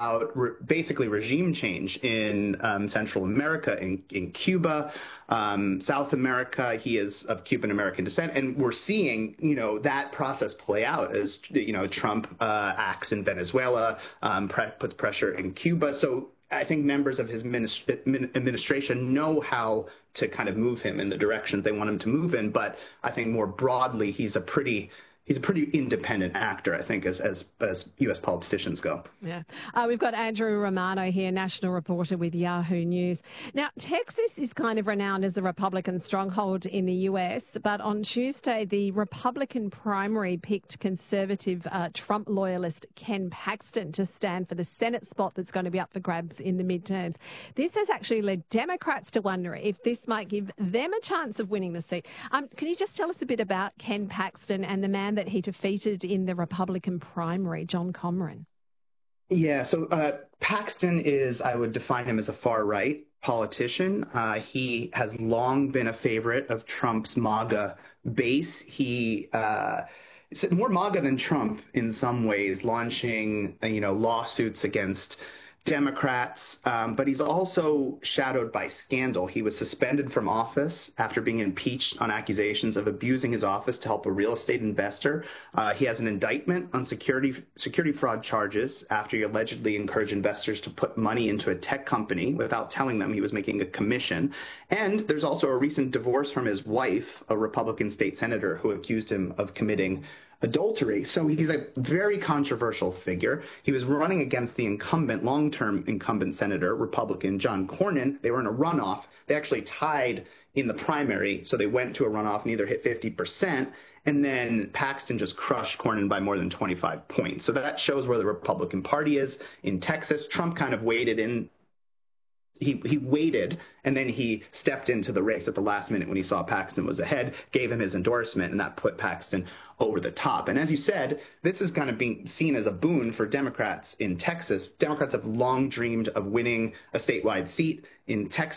about basically regime change in Central America, in Cuba, South America. He is of Cuban American descent, and we're seeing, that process play out as, Trump acts in Venezuela, puts pressure in Cuba. So I think members of his administration know how to kind of move him in the directions they want him to move in. But I think more broadly, he's a pretty independent actor, I think, as U.S. politicians go. Yeah. We've got Andrew Romano here, national reporter with Yahoo News. Now, Texas is kind of renowned as a Republican stronghold in the U.S., but on Tuesday, the Republican primary picked conservative Trump loyalist Ken Paxton to stand for the Senate spot that's going to be up for grabs in the midterms. This has actually led Democrats to wonder if this might give them a chance of winning the seat. Can you just tell us a bit about Ken Paxton and the man that he defeated in the Republican primary, John Comron? Yeah, so Paxton I would define him as a far-right politician. He has long been a favorite of Trump's MAGA base. He is more MAGA than Trump in some ways, launching, lawsuits against Democrats, but he's also shadowed by scandal. He was suspended from office after being impeached on accusations of abusing his office to help a real estate investor. He has an indictment on security fraud charges after he allegedly encouraged investors to put money into a tech company without telling them he was making a commission. And there's also a recent divorce from his wife, a Republican state senator, who accused him of committing adultery. So he's a very controversial figure. He was running against the long-term incumbent senator, Republican John Cornyn. They were in a runoff. They actually tied in the primary, so they went to a runoff, neither hit 50%, and then Paxton just crushed Cornyn by more than 25 points. So that shows where the Republican Party is in Texas. Trump kind of waded in. He waited, and then he stepped into the race at the last minute when he saw Paxton was ahead, gave him his endorsement, and that put Paxton over the top. And as you said, this is kind of being seen as a boon for Democrats in Texas. Democrats have long dreamed of winning a statewide seat in Texas.